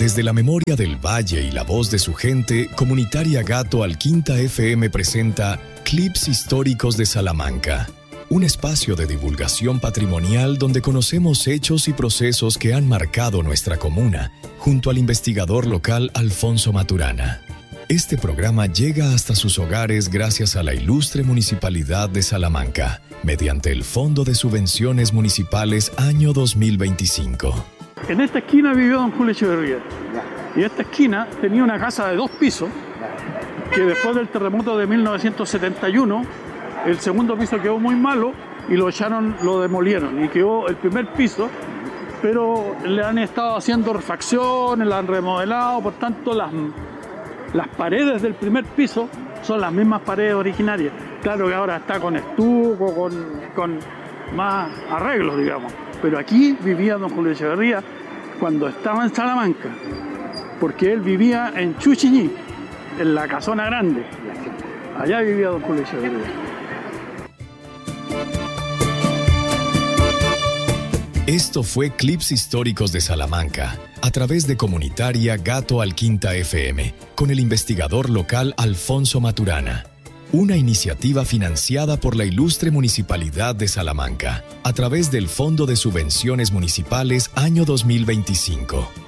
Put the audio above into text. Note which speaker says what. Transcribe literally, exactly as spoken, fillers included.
Speaker 1: Desde la memoria del Valle y la voz de su gente, Comunitaria Gato Alquinta F M presenta Clips Históricos de Salamanca, un espacio de divulgación patrimonial donde conocemos hechos y procesos que han marcado nuestra comuna, junto al investigador local Alfonso Maturana. Este programa llega hasta sus hogares gracias a la ilustre Municipalidad de Salamanca, mediante el Fondo de Subvenciones Municipales año dos mil veinticinco.
Speaker 2: En esta esquina vivió don Julio Echeverría. Y esta esquina tenía una casa de dos pisos, que después del terremoto de mil novecientos setenta y uno, el segundo piso quedó muy malo y lo echaron, lo demolieron y quedó el primer piso, pero le han estado haciendo refacciones, la han remodelado, por tanto las, las paredes del primer piso son las mismas paredes originarias. Claro que ahora está con estuco, con, con más arreglos, digamos. Pero aquí vivía don Julio Echeverría cuando estaba en Salamanca, porque él vivía en Chuchiñí, en la Casona Grande. Allá vivía don Julio Echeverría.
Speaker 1: Esto fue Clips Históricos de Salamanca, a través de Comunitaria Gato Alquinta F M, con el investigador local Alfonso Maturana. Una iniciativa financiada por la ilustre Municipalidad de Salamanca, a través del Fondo de Subvenciones Municipales año dos mil veinticinco.